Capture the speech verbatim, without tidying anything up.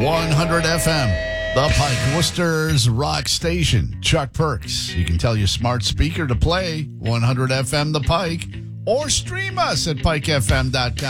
one hundred F M, the Pike, Worcester's rock station. Chuck Perks. You can tell your smart speaker to play one hundred F M, the Pike, or stream us at pike f m dot com.